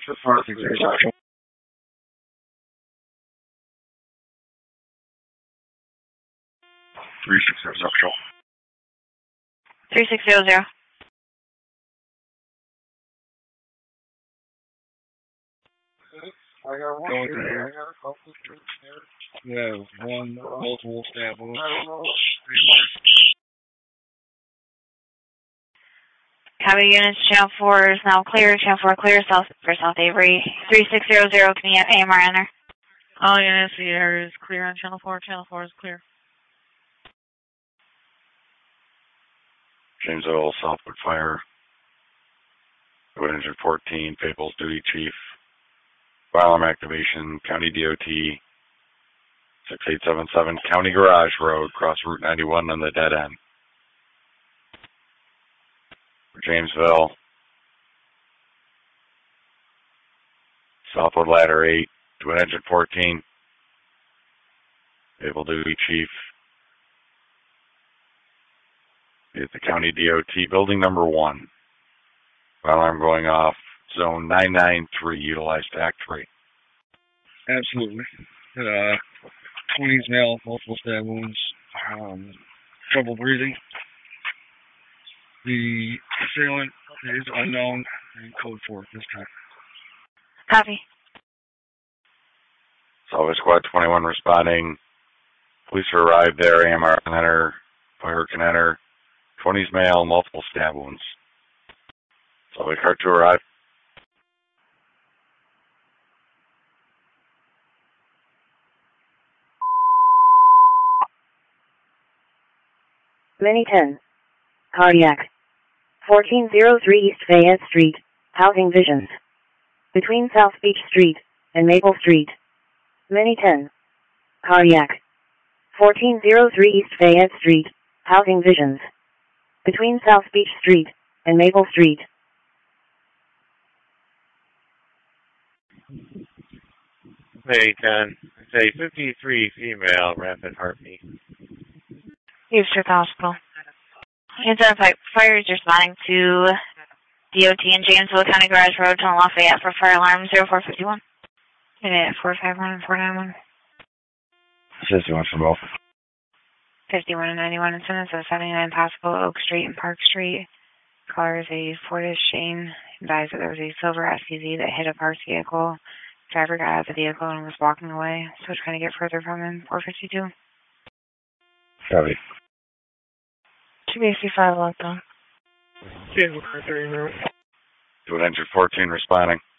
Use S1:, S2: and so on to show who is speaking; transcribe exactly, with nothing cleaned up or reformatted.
S1: four six zero zero. three six zero zero.
S2: three six zero zero.
S1: I got one. Going through here. Yeah, one multiple stab wounds.
S2: Copy units, channel four is now clear. Channel four clear, south for South Avery. three six zero zero, can you have A M R enter?
S3: All units, the area is clear on channel four. Channel four is clear.
S4: Jamesville, Southwood Fire. Wood Engine fourteen, Fables Duty Chief. Fire alarm activation, County D O T. six eight seven seven County Garage Road, cross Route ninety-one on the dead end. Jamesville. Southwood Ladder eight, Twin Engine fourteen. Able Duty Chief. Is the County D O T building number one. Fire alarm going off. Zone nine nine three, utilized Act three.
S1: Absolutely. Uh, twenties male, multiple stab wounds, um, trouble breathing. The assailant is unknown and code four at this time.
S2: Copy.
S4: Salvage Squad twenty-one responding. Police are arrived there. A M R can enter. Fire can enter. twenties male, multiple stab wounds. Salvage Car two arrived.
S5: Mini ten. Cardiac. fourteen oh three East Fayette Street, Housing Visions. Between South Beach Street and Maple Street. Mini ten. Cardiac. fourteen oh three East Fayette Street, Housing Visions. Between South Beach Street and Maple Street.
S6: Hey, ten. Say fifty-three female, rapid heartbeat.
S2: Houston Hospital. Identified fire is responding to D O T in Jamesville County Garage Road, Tunnel Lafayette for fire alarm zero four five one. Unit four five one and four nine one.
S4: fifty-one for both.
S2: fifty-one and ninety-one incidents of seventy-nine possible Oak Street and Park Street. Caller is a Fortis Shane. Advised that there was a silver S U V that hit a parked vehicle. Driver got out of the vehicle and was walking away, so trying to get further from him. four fifty-two.
S4: Copy.
S3: Two B C five lockdown.
S4: Twin Engine fourteen responding.